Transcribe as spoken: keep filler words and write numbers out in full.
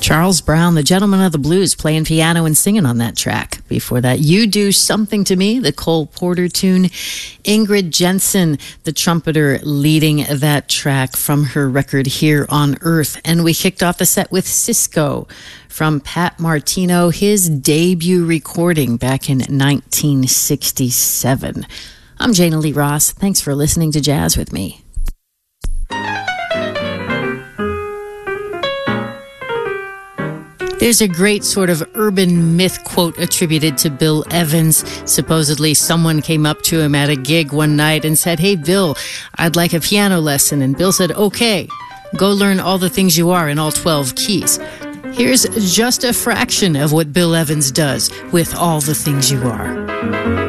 Charles Brown, the gentleman of the blues, playing piano and singing on that track. Before that, You Do Something to Me, the Cole Porter tune. Ingrid Jensen, the trumpeter, leading that track from her record Here on Earth. And we kicked off the set with Cisco from Pat Martino, his debut recording back in nineteen sixty-seven. I'm Jana Lee Ross. Thanks for listening to Jazz with me. There's a great sort of urban myth quote attributed to Bill Evans. Supposedly, someone came up to him at a gig one night and said, "Hey, Bill, I'd like a piano lesson." And Bill said, "Okay, go learn all the things you are in all twelve keys." Here's just a fraction of what Bill Evans does with All the Things You Are.